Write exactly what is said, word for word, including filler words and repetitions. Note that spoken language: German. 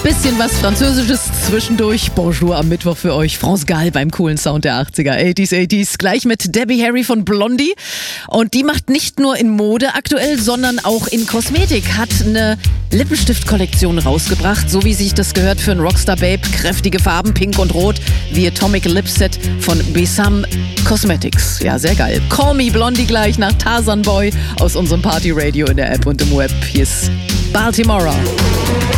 Bisschen was Französisches zwischendurch. Bonjour am Mittwoch für euch. France Gall beim coolen Sound der achtziger. achtziger, achtziger. Gleich mit Debbie Harry von Blondie. Und die macht nicht nur in Mode aktuell, sondern auch in Kosmetik. Hat eine Lippenstift-Kollektion rausgebracht, so wie sich das gehört für ein Rockstar-Babe. Kräftige Farben, pink und rot, wie Atomic Lipset von Besame Cosmetics. Ja, sehr geil. Call me Blondie gleich nach Tarzan Boy aus unserem Party-Radio in der App und im Web. Hier ist Baltimora.